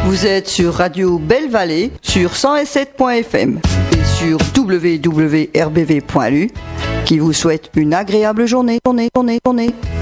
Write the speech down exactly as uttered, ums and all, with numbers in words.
Vous êtes sur Radio Belle Vallée sur cent sept point f m et sur w w w point r b v point l u qui vous souhaite une agréable journée, journée, journée, journée.